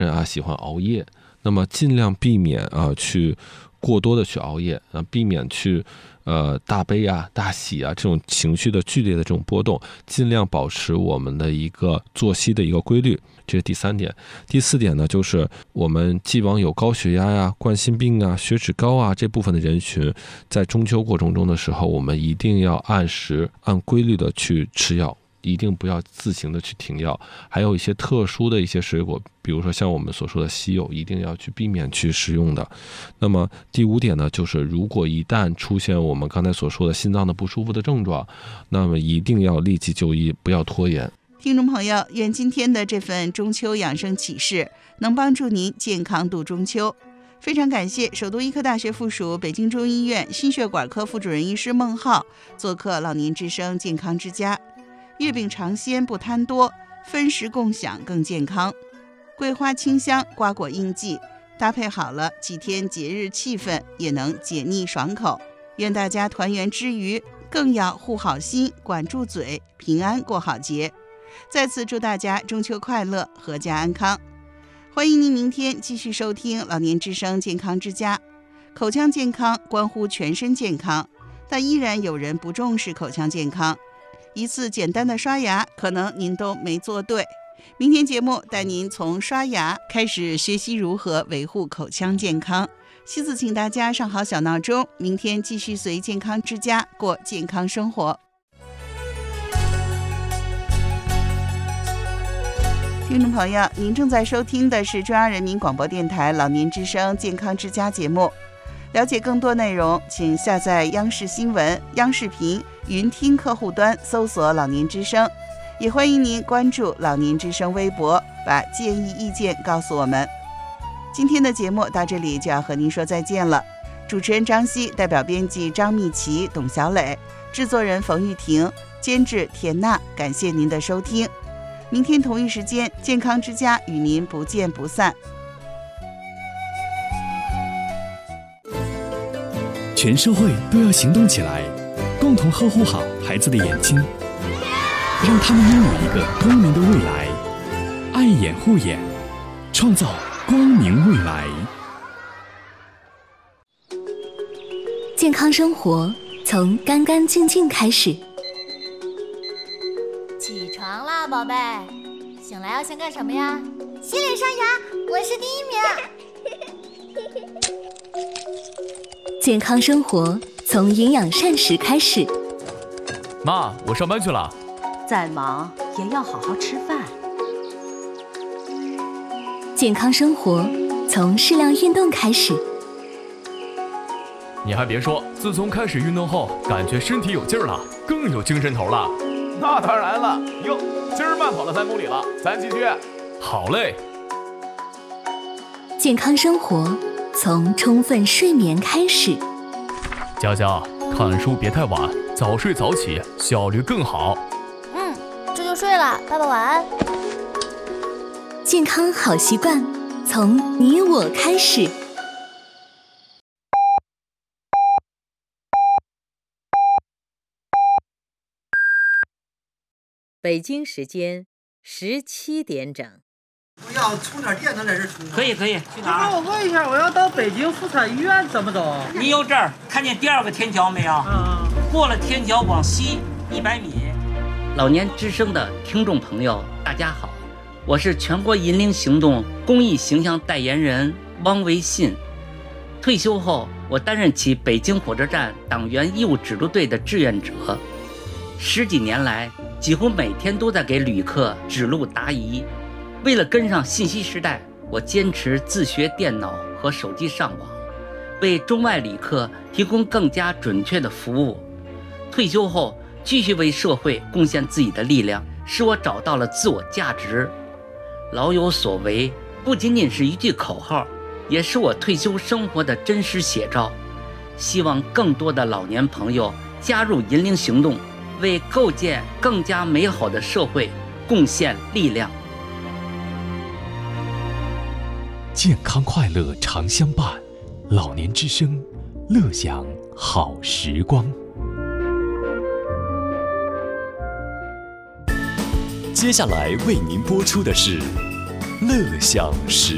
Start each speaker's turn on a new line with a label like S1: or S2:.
S1: 人啊喜欢熬夜，那么尽量避免去过多的去熬夜，避免去大悲啊、大喜啊这种情绪的剧烈的这种波动，尽量保持我们的一个作息的一个规律。这是第3点。第4点呢，就是我们既往有高血压呀、冠心病啊、血脂高啊这部分的人群，在中秋过程中的时候，我们一定要按时按规律的去吃药，一定不要自行的去停药。还有一些特殊的一些水果，比如说像我们所说的西柚，一定要去避免去食用的。那么第5点呢，就是如果一旦出现我们刚才所说的心脏的不舒服的症状，那么一定要立即就医，不要拖延。
S2: 听众朋友，愿今天的这份中秋养生启示能帮助您健康度中秋。非常感谢首都医科大学附属北京中医院心血管科副主任医师孟浩做客老年之声健康之家。月饼尝鲜不贪多，分食共享更健康。桂花清香，瓜果应季，搭配好了，既添节日气氛，也能解腻爽口。愿大家团圆之余，更要护好心，管住嘴，平安过好节。再次祝大家中秋快乐，阖家安康。欢迎您明天继续收听老年之声健康之家。口腔健康关乎全身健康，但依然有人不重视口腔健康。一次简单的刷牙，可能您都没做对。明天节目带您从刷牙开始学习如何维护口腔健康。希子请大家上好小闹钟，明天继续随健康之家过健康生活。听众朋友，您正在收听的是中央人民广播电台老年之声健康之家节目。了解更多内容，请下载央视新闻、央视频云听客户端，搜索老年之声。也欢迎您关注老年之声微博，把建议意见告诉我们。今天的节目到这里就要和您说再见了。主持人张希，代表编辑张蜜琪、董小磊，制作人冯玉婷，监制田娜，感谢您的收听。明天同一时间，健康之家与您不见不散。
S3: 全社会都要行动起来，共同呵护好孩子的眼睛，让他们拥有一个光明的未来。爱眼护眼，创造光明未来。
S4: 健康生活从干干净净开始。
S5: 起床啦，宝贝！醒来要先干什么呀？洗脸刷牙，我是第1名。
S4: 健康生活从营养膳食开始。
S6: 妈，我上班去了。
S7: 再忙也要好好吃饭。
S4: 健康生活从适量运动开始。
S6: 你还别说，自从开始运动后，感觉身体有劲儿了，更有精神头了。
S8: 那当然了，哟，今儿慢跑了3公里了，咱继续。
S6: 好嘞。
S4: 健康生活从充分睡眠开始。
S6: 佳佳，看书别太晚，早睡早起，效率更好。
S5: 这就睡了，爸爸晚安。
S4: 健康好习惯从你我开始。
S9: 北京时间17点整。
S10: 我要充点电能在这充。
S11: 可以，去哪儿？
S10: 我问一下，我要到北京妇产医院怎么走？
S11: 你由这儿看见第2个天桥没有？过了天桥往西100米。
S12: 老年之声的听众朋友，大家好，我是全国银龄行动公益形象代言人汪维信。退休后，我担任起北京火车站党员义务指路队的志愿者，10几年来，几乎每天都在给旅客指路答疑。为了跟上信息时代，我坚持自学电脑和手机上网，为中外旅客提供更加准确的服务。退休后，继续为社会贡献自己的力量，使我找到了自我价值。老有所为不仅仅是一句口号，也是我退休生活的真实写照。希望更多的老年朋友加入银龄行动，为构建更加美好的社会贡献力量。
S3: 健康快乐常相伴，老年之声，乐享好时光。接下来为您播出的是乐享时